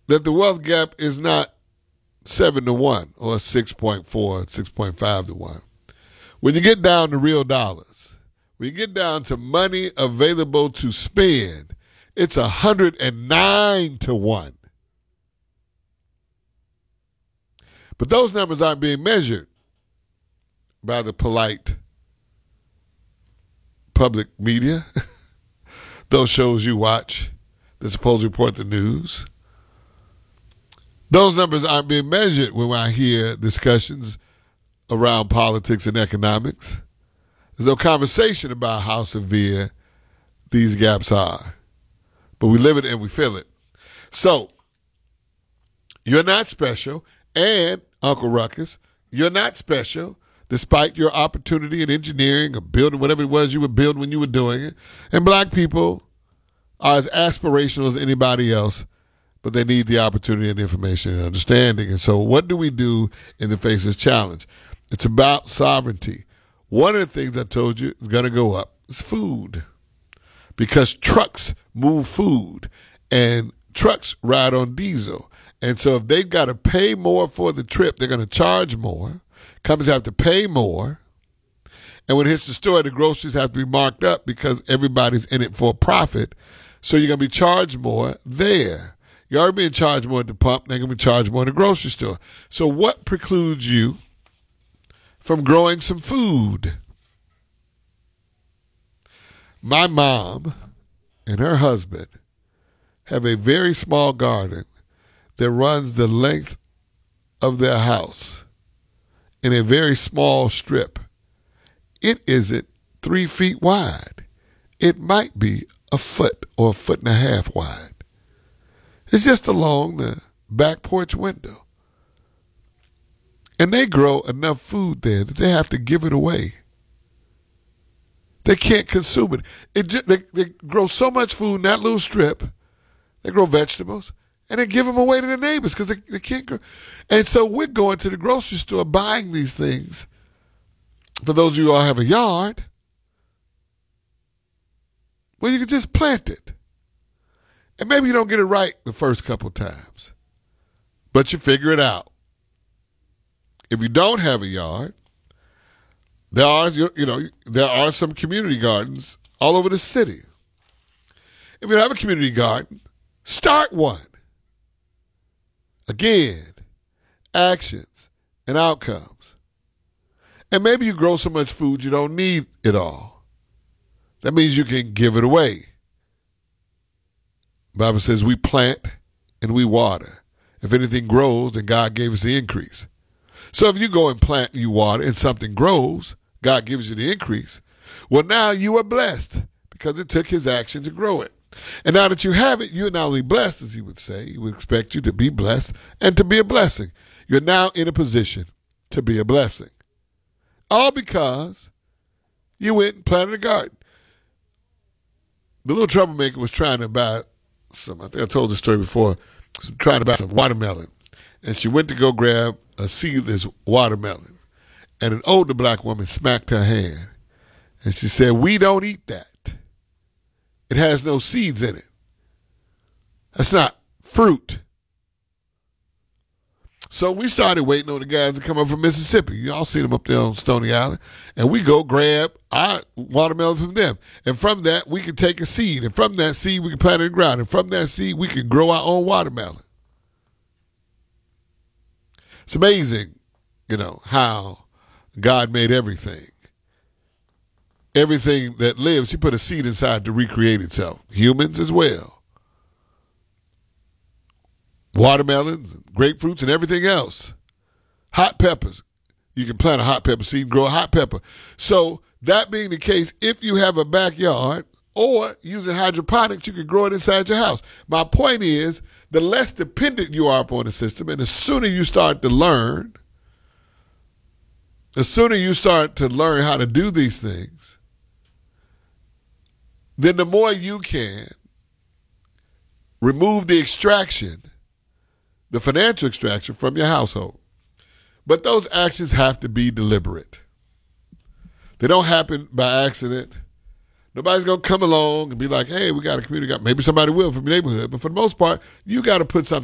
that the wealth gap is not 7 to 1 or 6.4, 6.5 to 1. When you get down to real dollars, when you get down to money available to spend, it's 109 to 1. But those numbers aren't being measured by the polite public media, those shows you watch that supposedly report the news. Those numbers aren't being measured when I hear discussions around politics and economics. There's no conversation about how severe these gaps are. But we live it and we feel it. So, you're not special. And, Uncle Ruckus, you're not special despite your opportunity in engineering or building whatever it was you were building when you were doing it. And black people are as aspirational as anybody else, but they need the opportunity and information and understanding. And so what do we do in the face of this challenge? It's about sovereignty. One of the things I told you is going to go up is food, because trucks move food and trucks ride on diesel. And so if they've got to pay more for the trip, they're going to charge more. Companies have to pay more. And when it hits the store, the groceries have to be marked up because everybody's in it for profit. So you're going to be charged more there. You're already being charged more at the pump. They're going to be charged more in the grocery store. So what precludes you from growing some food? My mom and her husband have a very small garden that runs the length of their house in a very small strip. It isn't 3 feet wide. It might be a foot or a foot and a half wide. It's just along the back porch window. And they grow enough food there that they have to give it away. They can't consume it. They grow so much food in that little strip. They grow vegetables. And they give them away to the neighbors because they can't grow. And so we're going to the grocery store buying these things. For those of you who all have a yard, well, you can just plant it. And maybe you don't get it right the first couple times, but you figure it out. If you don't have a yard, there are some community gardens all over the city. If you have a community garden, start one. Again, actions and outcomes. And maybe you grow so much food you don't need it all. That means you can give it away. The Bible says we plant and we water. If anything grows, then God gave us the increase. So if you go and plant and you water and something grows, God gives you the increase. Well, now you are blessed because it took his action to grow it. And now that you have it, you're not only blessed, as he would say, he would expect you to be blessed and to be a blessing. You're now in a position to be a blessing. All because you went and planted a garden. The little troublemaker was trying to buy some, I think I told this story before, trying to buy some watermelon. And she went to go grab a seedless watermelon. And an older black woman smacked her hand. And she said, "We don't eat that. It has no seeds in it. That's not fruit." So we started waiting on the guys to come up from Mississippi. Y'all seen them up there on Stony Island. And we go grab our watermelon from them. And from that, we can take a seed. And from that seed, we can plant it in the ground. And from that seed, we can grow our own watermelon. It's amazing, how God made everything. Everything that lives, he put a seed inside to recreate itself. Humans as well. Watermelons, grapefruits, and everything else. Hot peppers. You can plant a hot pepper seed and grow a hot pepper. So that being the case, if you have a backyard or using hydroponics, you can grow it inside your house. My point is, the less dependent you are upon the system, and the sooner you start to learn, how to do these things, then the more you can remove the extraction, the financial extraction from your household. But those actions have to be deliberate. They don't happen by accident. Nobody's going to come along and be like, "Hey, we got a community garden." Maybe somebody will from your neighborhood. But for the most part, you got to put something